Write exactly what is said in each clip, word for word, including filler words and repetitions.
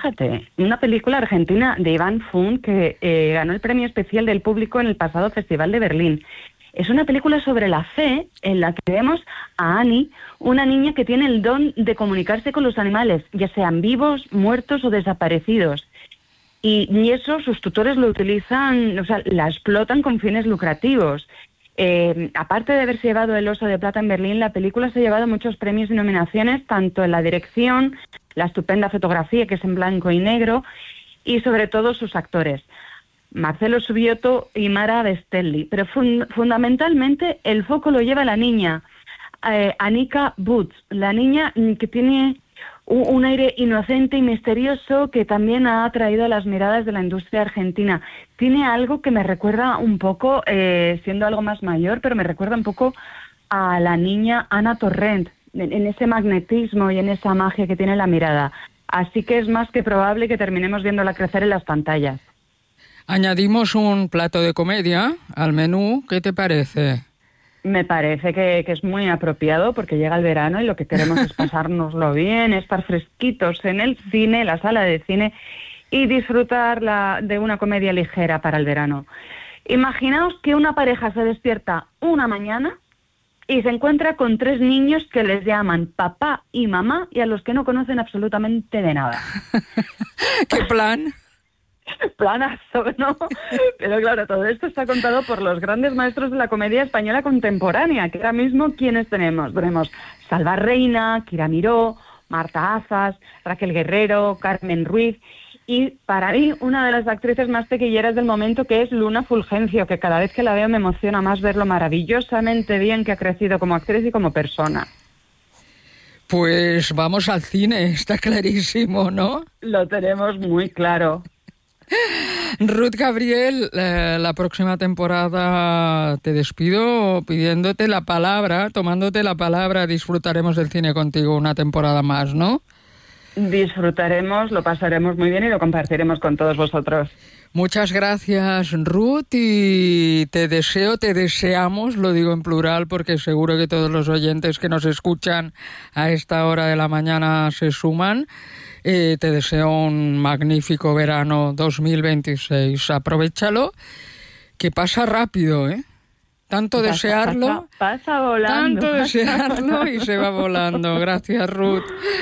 fíjate, una película argentina de Iván Fun que eh, ganó el premio especial del público en el pasado Festival de Berlín. Es una película sobre la fe en la que vemos a Annie, una niña que tiene el don de comunicarse con los animales, ya sean vivos, muertos o desaparecidos. Y, y eso sus tutores lo utilizan, o sea, la explotan con fines lucrativos. Eh, aparte de haberse llevado el Oso de Plata en Berlín, la película se ha llevado muchos premios y nominaciones, tanto en la dirección, la estupenda fotografía, que es en blanco y negro, y sobre todo sus actores, Marcelo Subioto y Mara Bestelli. Pero fun- fundamentalmente el foco lo lleva la niña, eh, Annika Butz, la niña que tiene un, un aire inocente y misterioso que también ha atraído las miradas de la industria argentina. Tiene algo que me recuerda un poco, eh, siendo algo más mayor, pero me recuerda un poco a la niña Ana Torrent, en, en ese magnetismo y en esa magia que tiene la mirada. Así que es más que probable que terminemos viéndola crecer en las pantallas. Añadimos un plato de comedia al menú. ¿Qué te parece? Me parece que, que es muy apropiado porque llega el verano y lo que queremos es pasárnoslo bien, estar fresquitos en el cine, la sala de cine, y disfrutar la, de una comedia ligera para el verano. Imaginaos que una pareja se despierta una mañana y se encuentra con tres niños que les llaman papá y mamá y a los que no conocen absolutamente de nada. ¿Qué plan? Planazo, ¿no? Pero claro, todo esto está contado por los grandes maestros de la comedia española contemporánea, que ahora mismo, ¿quiénes tenemos? Tenemos Salva Reina, Kira Miró, Marta Azas, Raquel Guerrero, Carmen Ruiz, y para mí una de las actrices más tequilleras del momento, que es Luna Fulgencio, que cada vez que la veo me emociona más ver lo maravillosamente bien que ha crecido como actriz y como persona. Pues vamos al cine, está clarísimo, ¿no? Lo tenemos muy claro. Ruth Gabriel, eh, la próxima temporada te despido pidiéndote la palabra, tomándote la palabra. Disfrutaremos del cine contigo una temporada más, ¿no? Disfrutaremos, lo pasaremos muy bien y lo compartiremos con todos vosotros. Muchas gracias, Ruth, y te deseo, te deseamos, lo digo en plural porque seguro que todos los oyentes que nos escuchan a esta hora de la mañana se suman. Eh, te deseo un magnífico verano dos mil veintiséis. Aprovéchalo, que pasa rápido, ¿eh? Tanto pasa, desearlo, pasa, pasa volando. tanto desearlo y se va volando. Gracias, Ruth.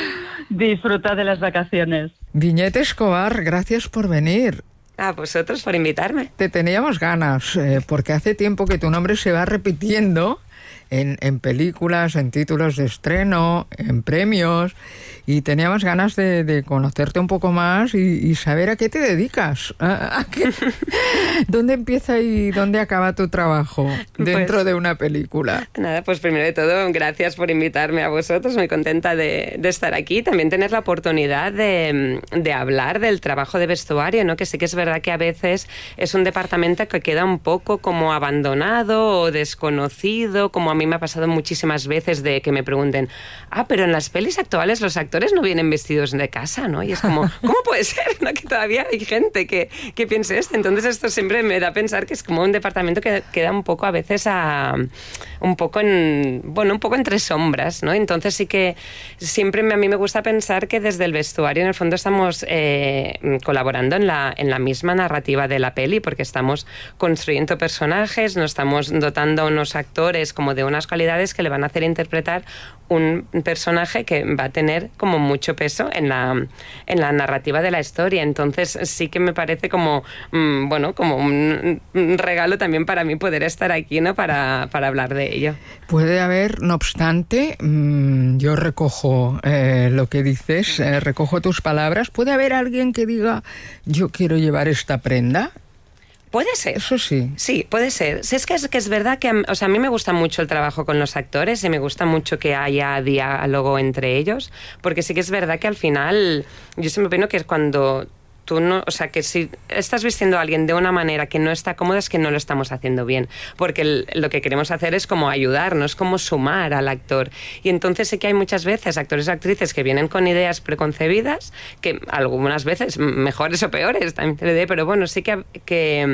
Disfruta de las vacaciones. Viñete Escobar, gracias por venir. A vosotros por invitarme. Te teníamos ganas, eh, porque hace tiempo que tu nombre se va repitiendo en, en películas, en títulos de estreno, en premios, y teníamos ganas de, de conocerte un poco más y, y saber a qué te dedicas. ¿A, a qué, ¿Dónde empieza y dónde acaba tu trabajo dentro pues, de una película? Nada, pues primero de todo, gracias por invitarme a vosotros. Muy contenta de, de estar aquí. También tener la oportunidad de, de hablar del trabajo de vestuario, ¿no? Que sí que es verdad que a veces es un departamento que queda un poco como abandonado o desconocido, como a mí me ha pasado muchísimas veces de que me pregunten, ah, pero en las pelis actuales los actores no vienen vestidos de casa, ¿no? Y es como, ¿cómo puede ser, no? Que todavía hay gente que, que piense esto. Entonces esto siempre me da a pensar que es como un departamento que queda un poco a veces a, un poco en, bueno, un poco entre sombras, ¿no? Entonces sí que siempre me, a mí me gusta pensar que desde el vestuario en el fondo estamos eh, colaborando en la, en la misma narrativa de la peli, porque estamos construyendo personajes, nos estamos dotando a unos actores como de unas cualidades que le van a hacer interpretar un personaje que va a tener como mucho peso en la, en la narrativa de la historia. Entonces sí que me parece como, mmm, bueno, como un, un regalo también para mí poder estar aquí, ¿no? Para, para hablar de ello. Puede haber, no obstante, mmm, yo recojo eh, lo que dices, eh, recojo tus palabras, ¿puede haber alguien que diga, yo quiero llevar esta prenda? Puede ser. Eso sí. Sí, puede ser. Sí, es que es, que es verdad que o sea, a mí me gusta mucho el trabajo con los actores y me gusta mucho que haya diálogo entre ellos, porque sí que es verdad que al final, yo siempre opino que es cuando tú no, o sea, que si estás vistiendo a alguien de una manera que no está cómoda es que no lo estamos haciendo bien, porque el, lo que queremos hacer es como ayudarnos, como sumar al actor. Y entonces sí que hay muchas veces actores y actrices que vienen con ideas preconcebidas, que algunas veces mejores o peores, también te lo diré, pero bueno, sí que, que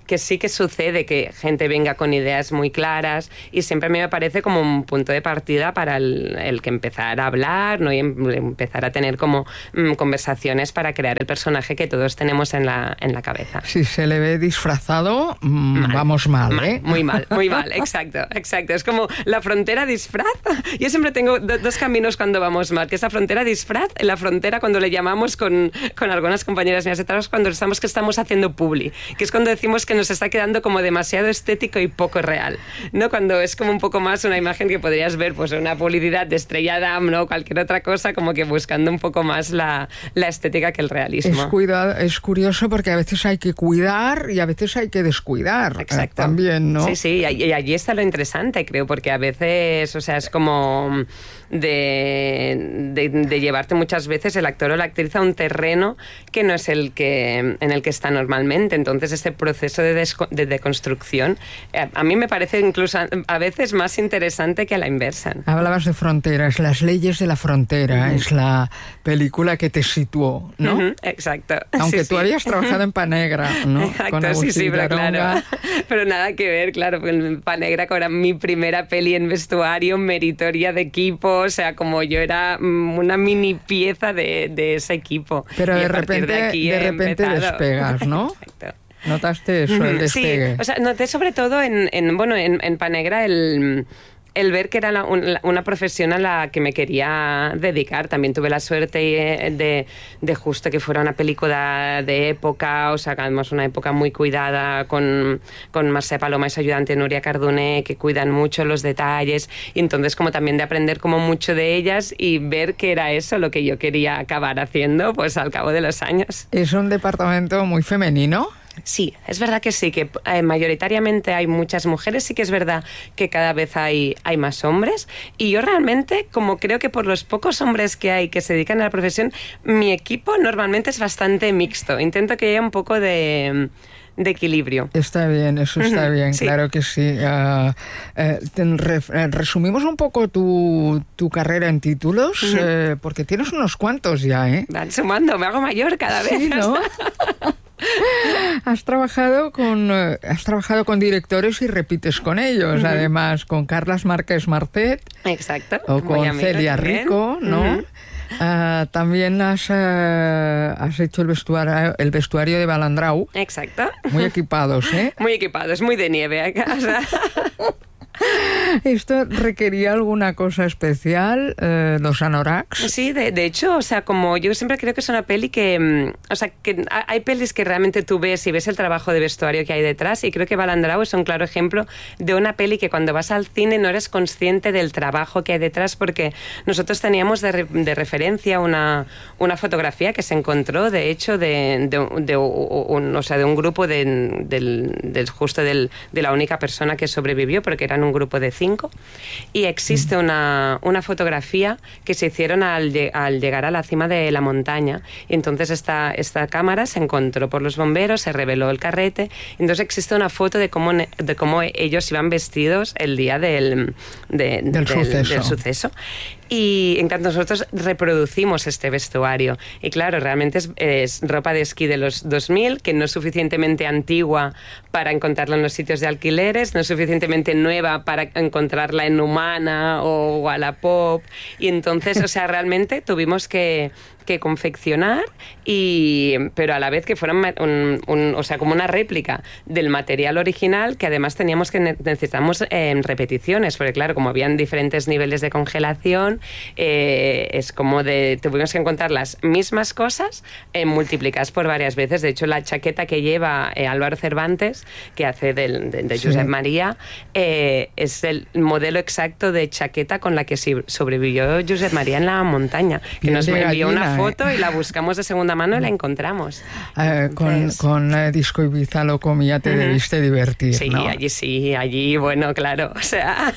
que sí que sucede que gente venga con ideas muy claras y siempre a mí me parece como un punto de partida para el, el que empezar a hablar, ¿no? Y em, empezar a tener como mm, conversaciones para crear el personaje que todos tenemos en la, en la cabeza. Si se le ve disfrazado, mmm, mal, vamos mal, mal, ¿eh? Muy mal, muy mal, exacto, exacto. Es como la frontera disfraz. Yo siempre tengo do, dos caminos cuando vamos mal, que es la frontera disfraz, la frontera cuando le llamamos con, con algunas compañeras mías de trabajo, cuando estamos que estamos haciendo publi, que es cuando decimos que nos está quedando como demasiado estético y poco real, ¿no? Cuando es como un poco más una imagen que podrías ver pues en una publicidad de Estrella Damm, ¿no? Cualquier otra cosa, como que buscando un poco más la, la estética que el realismo. Es, cuidado, es curioso porque a veces hay que cuidar y a veces hay que descuidar. Exacto. Eh, también, ¿no? Sí, sí, y allí está lo interesante, creo, porque a veces, o sea, es como de, de, de llevarte muchas veces el actor o la actriz a un terreno que no es el que en el que está normalmente. Entonces, este proceso de, desco, de deconstrucción eh, a mí me parece incluso a, a veces más interesante que a la inversa. Hablabas de fronteras, Las leyes de la frontera, uh-huh. es la película que te situó, ¿no? Uh-huh, exacto. Aunque sí, tú sí. habías trabajado en Panegra, ¿no? Exacto, Con sí, sí, pero Aronga. claro. Pero nada que ver, claro, en Panegra, que era mi primera peli en vestuario, meritoria de equipo, o sea, como yo era una mini pieza de, de ese equipo. Pero y de repente, de, aquí de repente despegas, ¿no? Exacto. ¿Notaste eso, el despegue? Sí, o sea, noté sobre todo en, en bueno, en, en Panegra el... el ver que era la, una, una profesión a la que me quería dedicar. También tuve la suerte de, de justo que fuera una película de época, o sea, además una época muy cuidada, con, con Mercè Paloma y su ayudante Núria Cardoner, que cuidan mucho los detalles, y entonces como también de aprender como mucho de ellas y ver que era eso lo que yo quería acabar haciendo, pues al cabo de los años. Es un departamento muy femenino. Sí, es verdad que sí, que eh, mayoritariamente hay muchas mujeres, sí que es verdad que cada vez hay, hay más hombres, y yo realmente, como creo que por los pocos hombres que hay que se dedican a la profesión, mi equipo normalmente es bastante mixto. Intento que haya un poco de... de equilibrio. Está bien, eso está uh-huh, bien, sí. Claro que sí. Uh, eh, re, resumimos un poco tu, tu carrera en títulos, uh-huh. eh, porque tienes unos cuantos ya, ¿eh? Van sumando, me hago mayor cada vez. Sí, ¿no? Has trabajado con uh, has trabajado con directores y repites con ellos, uh-huh. además con Carles Márquez Marcet. Exacto. O con Celia también. Rico, ¿no? Uh-huh. Uh, también has, uh, has hecho el vestuario, el vestuario de Balandrau. Exacto. Muy equipados, ¿eh? Muy equipados, muy de nieve acá. O sea. ¿Esto requería alguna cosa especial, eh, los anoraks? Sí, de, de hecho, o sea, como yo siempre creo que es una peli que... O sea, que hay pelis que realmente tú ves y ves el trabajo de vestuario que hay detrás, y creo que Balandrau es un claro ejemplo de una peli que cuando vas al cine no eres consciente del trabajo que hay detrás, porque nosotros teníamos de, re, de referencia una, una fotografía que se encontró, de hecho, de, de, de, de, un, o sea, de un grupo de, del, del, justo del, de la única persona que sobrevivió, porque eran un grupo de cinco, y existe una, una fotografía que se hicieron al, al llegar a la cima de la montaña, y entonces esta, esta cámara se encontró por los bomberos, se reveló el carrete, entonces existe una foto de cómo, de cómo ellos iban vestidos el día del, de, del, del, suceso. del suceso. Y en cuanto nosotros reproducimos este vestuario, y claro, realmente es, es ropa de esquí de los dos mil, que no es suficientemente antigua para encontrarla en los sitios de alquileres, no es suficientemente nueva para encontrarla en Humana o Wallapop, y entonces, o sea, realmente tuvimos que, que confeccionar, y, pero a la vez que fuera un, un, o sea, como una réplica del material original, que además teníamos que necesitamos eh, repeticiones, porque claro, como habían diferentes niveles de congelación, eh, es como de tuvimos que encontrar las mismas cosas eh, multiplicadas por varias veces. De hecho, la chaqueta que lleva eh, Álvaro Cervantes, que hace del, de, de sí. Josep María, eh, es el modelo exacto de chaqueta con la que sobrevivió Josep María en la montaña, que Piel nos envió gallina, una foto eh. y la buscamos de segunda mano y la encontramos. Eh, con con eh, Disco Ibiza lo comía, te uh-huh. debiste divertir, sí, ¿no? allí sí, allí, bueno, claro, o sea,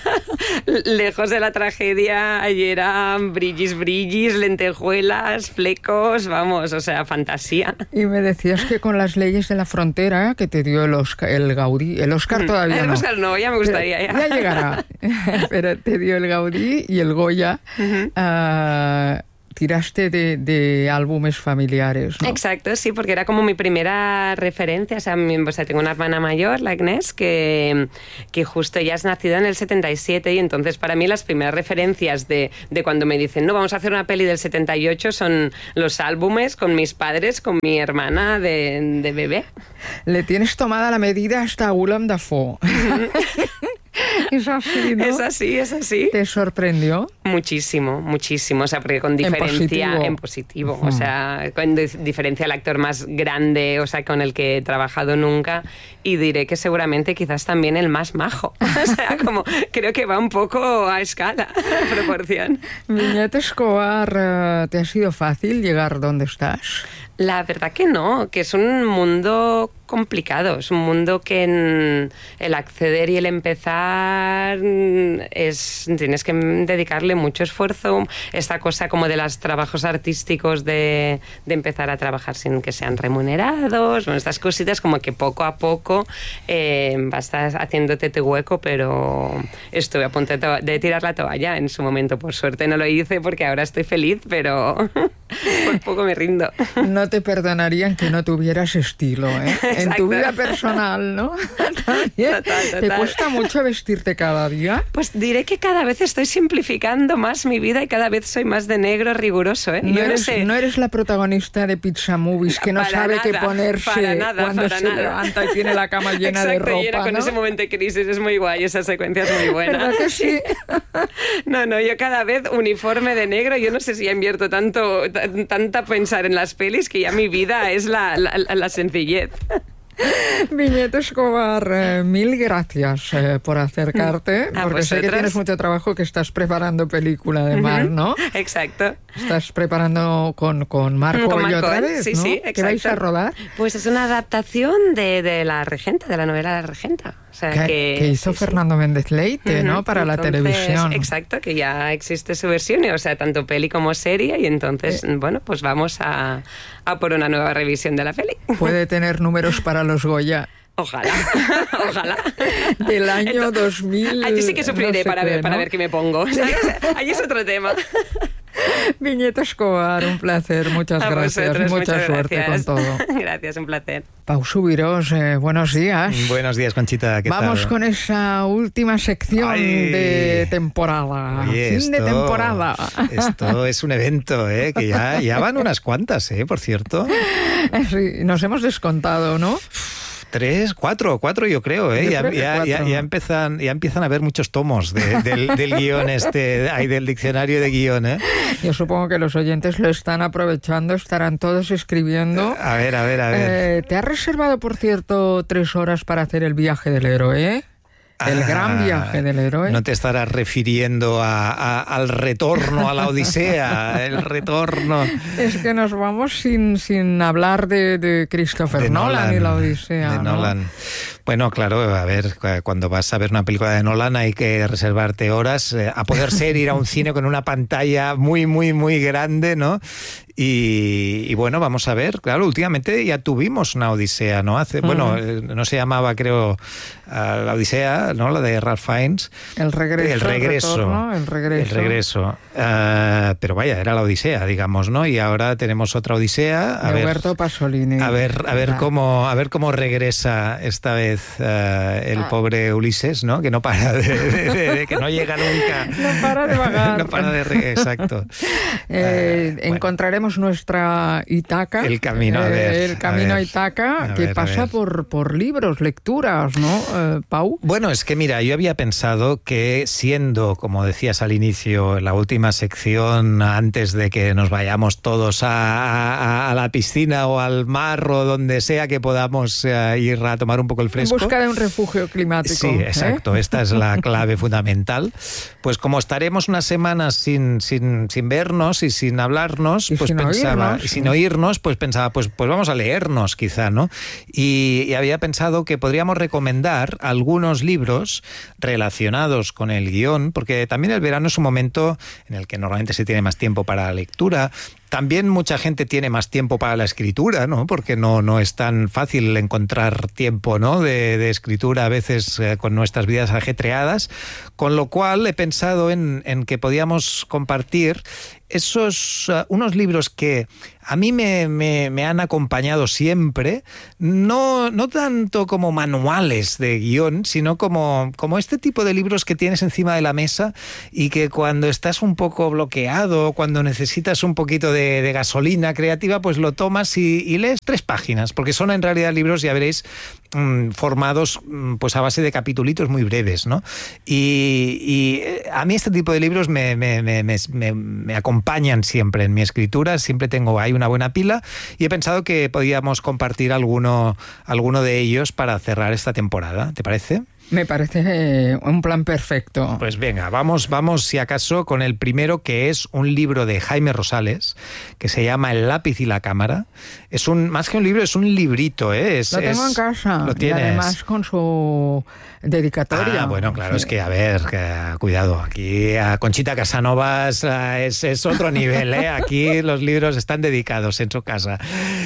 lejos de la tragedia, allí eran brillis, brillis, lentejuelas, flecos, vamos, o sea, fantasía. Y me decías que con Las leyes de la frontera, que te dio el Oscar, el Gaudí, el Oscar todavía el no. El Oscar no, ya me gustaría. Pero, ya. ya llegará, pero te dio el Gaudí y el Goya. Uh-huh. Uh, tiraste de, de álbumes familiares, ¿no? Exacto, sí, porque era como mi primera referencia. O sea, mi, o sea tengo una hermana mayor, la Agnès, que, que justo ella es nacida en el setenta y siete y entonces para mí las primeras referencias de, de cuando me dicen, no, vamos a hacer una peli del setenta y ocho son los álbumes con mis padres, con mi hermana de, de bebé. Le tienes tomada la medida hasta a Willem Dafoe. Es así, ¿no? Es así, es así. ¿Te sorprendió? Muchísimo, muchísimo. O sea, porque con diferencia... En positivo. En positivo. Uh-huh. O sea, con diferencia el actor más grande, o sea, con el que he trabajado nunca. Y diré que seguramente quizás también el más majo. O sea, como creo que va un poco a escala, a proporción. Viñete Escobar, ¿te ha sido fácil llegar donde estás? La verdad que no, que es un mundo complicado, es un mundo que en el acceder y el empezar es tienes que dedicarle mucho esfuerzo, esta cosa como de los trabajos artísticos de, de empezar a trabajar sin que sean remunerados, bueno, estas cositas como que poco a poco eh, vas haciéndote tu hueco, pero estuve a punto de, de tirar la toalla en su momento, por suerte no lo hice porque ahora estoy feliz, pero por poco me rindo. No te perdonarían que no tuvieras estilo, ¿eh? Exacto. En tu vida personal, ¿no? Total, total. ¿Te cuesta mucho vestirte cada día? Pues diré que cada vez estoy simplificando más mi vida y cada vez soy más de negro riguroso, ¿eh? No, Yo eres, no sé. No eres la protagonista de Pizza Movies que no para sabe nada, qué ponerse para nada, cuando para se nada. levanta y tiene la cama llena Exacto, de ropa, llena con ¿no? ese momento de crisis, es muy guay, esa secuencia es muy buena. ¿Verdad que sí? No, no, yo cada vez uniforme de negro, yo no sé si ya invierto tanto, t- tanta pensar en las pelis que ya mi vida es la, la, la sencillez. Viñete Escobar, eh, mil gracias eh, por acercarte, ¿A porque sé que vosotros? tienes mucho trabajo, que estás preparando película además, Uh-huh. ¿no? Exacto. Estás preparando con, con Marco Con y otra Marco, vez, sí, ¿no? sí, ¿Qué exacto. vais a rodar? Pues es una adaptación de, de La Regenta, de la novela La Regenta. O sea, Que, que, que hizo sí, Fernando sí. Méndez Leite, Uh-huh. ¿no? Para Entonces, la televisión. Exacto, que ya existe su versión, o sea, tanto peli como serie, y entonces, eh. bueno, pues vamos a, a por una nueva revisión de la peli. Puede tener números para los Goya. Ojalá, ojalá. Del año Entonces, dos mil... allí sí que sufriré no sé para, qué, ver, ¿no? para ver qué me pongo. Allí es otro tema. Viñete Escobar, un placer, muchas A gracias, vosotros, mucha muchas suerte gracias. con todo. Gracias, un placer. Pau Subirós, eh, buenos días. Buenos días, Conchita, ¿qué Vamos tal? con esa última sección Ay. de temporada. Oye, fin esto, de temporada. Esto es un evento, ¿eh? Que ya, ya van unas cuantas, ¿eh? Por cierto. Sí, nos hemos descontado, ¿no? Tres, cuatro, cuatro yo creo, ¿eh? Yo ya, creo que ya, ya, cuatro. ya empiezan, ya empiezan a haber muchos tomos de, del, del guión este, hay del diccionario de guión, ¿eh? Yo supongo que los oyentes lo están aprovechando, estarán todos escribiendo. A ver, a ver, a ver. Eh, ¿Te has reservado, por cierto, tres horas para hacer el viaje del héroe, eh? El Ah, gran viaje del héroe. No te estarás refiriendo a, a, al retorno a la Odisea, el retorno. Es que nos vamos sin, sin hablar de, de Christopher De Nolan, Nolan, y la Odisea. de ¿no? Nolan. Bueno, claro, a ver, cuando vas a ver una película de Nolan hay que reservarte horas, eh, a poder ser ir a un cine con una pantalla muy, muy, muy grande, ¿no? Y, y bueno, vamos a ver, claro, últimamente ya tuvimos una Odisea, ¿no? Hace, uh-huh. Bueno, eh, no se llamaba, creo, uh, la Odisea, ¿no? La de Ralph Fiennes. El regreso. El regreso. El, retorno, el regreso. El regreso. Uh, pero vaya, era la Odisea, digamos, ¿no? Y ahora tenemos otra Odisea. A de ver, Roberto Pasolini. A ver, a ver ah. cómo, a ver cómo regresa esta vez uh, el ah. pobre Ulises, ¿no? Que no para de, de, de, de que no llega nunca. No para de vagar. No para de re- exacto. eh, uh, encontraremos bueno. nuestra Ítaca. El camino, a ver. Eh, el camino a, a ver, Ítaca, a que ver, pasa por, por libros, lecturas, ¿no, eh, Pau? Bueno, es que mira, yo había pensado que siendo, como decías al inicio, la última sección antes de que nos vayamos todos a, a, a la piscina o al mar o donde sea que podamos uh, ir a tomar un poco el fresco. En busca de un refugio climático. Sí, exacto. ¿eh? Esta es la clave fundamental. Pues como estaremos unas semanas sin, sin, sin vernos y sin hablarnos, y pues sin pensaba, oírnos, y sin ¿no? oírnos, pues pensaba, pues, pues vamos a leernos quizá, ¿no? Y, y había pensado que podríamos recomendar algunos libros relacionados con el guión, porque también el verano es un momento en el que normalmente se tiene más tiempo para la lectura. también mucha gente tiene más tiempo para la escritura, ¿no? Porque no, no es tan fácil encontrar tiempo, ¿no? de, de escritura a veces eh, con nuestras vidas ajetreadas, con lo cual he pensado en, en que podíamos compartir esos uh, unos libros que a mí me, me, me han acompañado siempre, no, no tanto como manuales de guión, sino como, como este tipo de libros que tienes encima de la mesa y que cuando estás un poco bloqueado, cuando necesitas un poquito de, de gasolina creativa, pues lo tomas y, y lees tres páginas, porque son en realidad libros, ya veréis, mmm, formados pues a base de capitulitos muy breves, ¿no? Y, y a mí este tipo de libros me, me, me, me, me, me acompañan siempre en mi escritura, siempre tengo ahí una buena pila y he pensado que podíamos compartir alguno, alguno de ellos para cerrar esta temporada. ¿Te parece? Me parece un plan perfecto. Pues venga, vamos, vamos si acaso con el primero, que es un libro de Jaime Rosales, que se llama El lápiz y la cámara. Es un, más que un libro, es un librito, ¿eh? Es, lo tengo es, en casa. Lo tienes. Y además con su dedicatoria. Ah, bueno, claro, sí. Es que, a ver, que, cuidado, aquí a Conchita Casanovas es, es otro nivel, ¿eh? Aquí los libros están dedicados en su casa.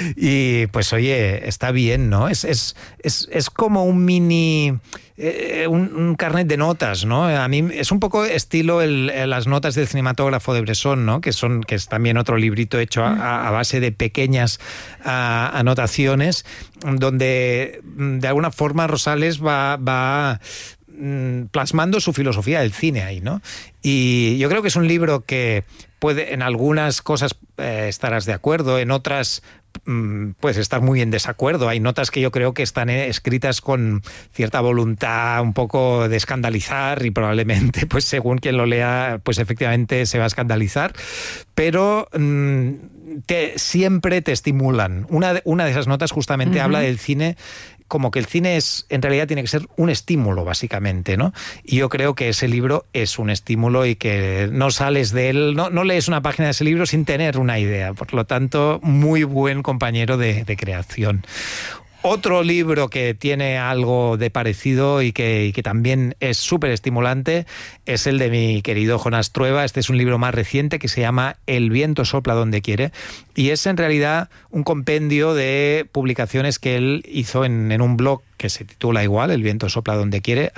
Y pues oye, está bien, ¿no? Es, es, es, es como un mini... Eh, un, un carnet de notas, ¿no? A mí es un poco estilo el, las notas del cinematógrafo de Bresson, ¿no? Que son, que es también otro librito hecho a, a base de pequeñas a, anotaciones, donde de alguna forma Rosales va, va plasmando su filosofía del cine ahí, ¿no? Y yo creo que es un libro que puede, en algunas cosas eh, estarás de acuerdo, en otras pues estar muy en desacuerdo. Hay notas que yo creo que están escritas con cierta voluntad un poco de escandalizar y probablemente, pues según quien lo lea, pues efectivamente se va a escandalizar, pero mmm, te, siempre te estimulan. Una de, una de esas notas justamente uh-huh. habla del cine como que el cine es, en realidad tiene que ser un estímulo, básicamente, ¿no? Y yo creo que ese libro es un estímulo y que no sales de él, no, no lees una página de ese libro sin tener una idea. Por lo tanto, muy buen compañero de, de creación. Otro libro que tiene algo de parecido y que, y que también es súper estimulante es el de mi querido Jonás Trueba. Este es un libro más reciente que se llama El viento sopla donde quiere y es en realidad un compendio de publicaciones que él hizo en, en un blog que se titula igual, El viento sopla donde quiere,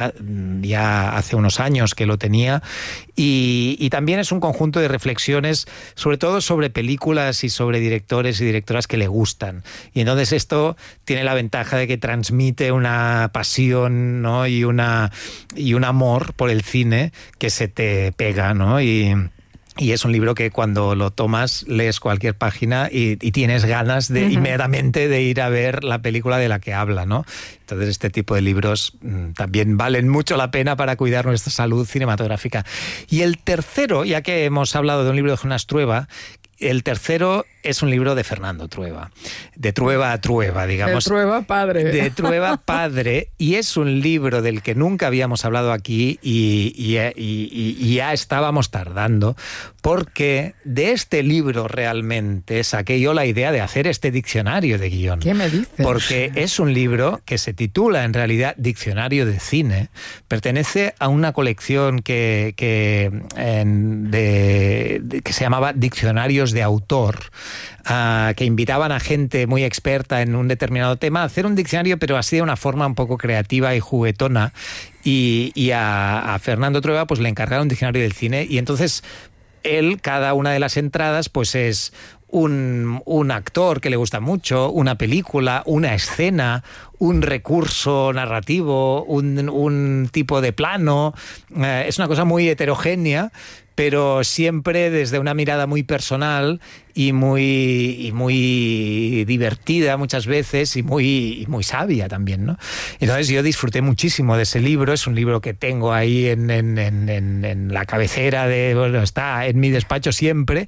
ya hace unos años que lo tenía, y, y también es un conjunto de reflexiones, sobre todo sobre películas y sobre directores y directoras que le gustan. Y entonces esto tiene la ventaja de que transmite una pasión, ¿no? y, una, y un amor por el cine que se te pega, ¿no? Y... Y es un libro que cuando lo tomas, lees cualquier página y, y tienes ganas de uh-huh. inmediatamente de ir a ver la película de la que habla, ¿no? Entonces este tipo de libros mmm, también valen mucho la pena para cuidar nuestra salud cinematográfica. Y el tercero, ya que hemos hablado de un libro de Jonás Trueba, el tercero es un libro de Fernando Trueba, de Trueba a Trueba, digamos. De Trueba padre. De Trueba padre, y es un libro del que nunca habíamos hablado aquí y, y, y, y ya estábamos tardando, porque de este libro realmente saqué yo la idea de hacer este diccionario de guión. ¿Qué me dices? Porque es un libro que se titula en realidad Diccionario de Cine, pertenece a una colección que, que, en, de, de, que se llamaba Diccionarios de Autor, Uh, que invitaban a gente muy experta en un determinado tema a hacer un diccionario, pero así de una forma un poco creativa y juguetona. Y, y a, a Fernando Trueba pues le encargaron un diccionario del cine y entonces él, cada una de las entradas pues es un, un actor que le gusta mucho, una película, una escena, un recurso narrativo, un, un tipo de plano. Uh, es una cosa muy heterogénea, pero siempre desde una mirada muy personal y muy, y muy divertida muchas veces y muy, y muy sabia también, ¿no? Entonces yo disfruté muchísimo de ese libro, es un libro que tengo ahí en, en, en, en la cabecera, de, bueno, está en mi despacho siempre.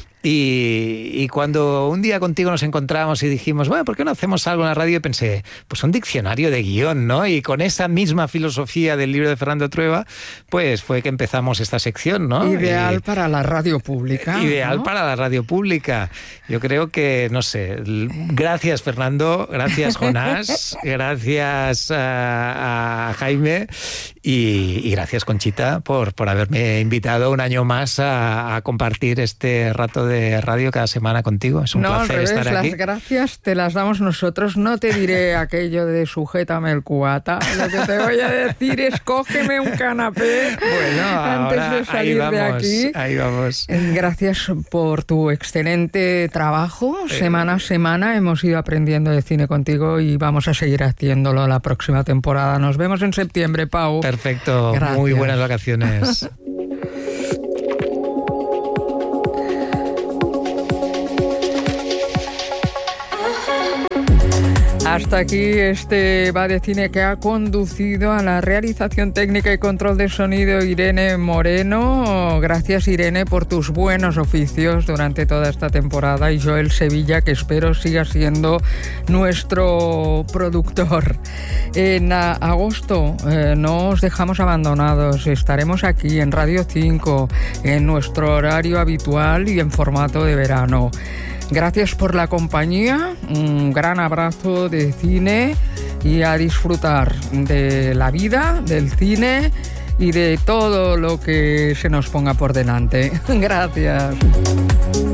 Y, y cuando un día contigo nos encontramos y dijimos, bueno, ¿por qué no hacemos algo en la radio? Y pensé, pues un diccionario de guión, ¿no? Y con esa misma filosofía del libro de Fernando Trueba, pues fue que empezamos esta sección, ¿no? Ideal y, para la radio pública. Ideal, ¿no? Para la radio pública. Yo creo que, no sé, gracias Fernando, gracias Jonás, gracias a, a Jaime y, y gracias Conchita por, por haberme invitado un año más a, a compartir este rato de de radio cada semana contigo. Es un no, placer al revés, estar aquí. Las gracias te las damos nosotros. No te diré aquello de sujétame el cubata. Lo que te voy a decir es cógeme un canapé bueno, antes ahora, de salir ahí vamos, de aquí. Ahí vamos. Gracias por tu excelente trabajo. Semana a semana hemos ido aprendiendo de cine contigo y vamos a seguir haciéndolo la próxima temporada. Nos vemos en septiembre, Pau. Perfecto. Gracias. Muy buenas vacaciones. Hasta aquí este Va de Cine, que ha conducido a la realización técnica y control de sonido Irene Moreno. Gracias, Irene, por tus buenos oficios durante toda esta temporada, y Joel Sevilla, que espero siga siendo nuestro productor. En agosto eh, no os dejamos abandonados. Estaremos aquí en Radio cinco, en nuestro horario habitual y en formato de verano. Gracias por la compañía, un gran abrazo de cine y a disfrutar de la vida, del cine y de todo lo que se nos ponga por delante. Gracias.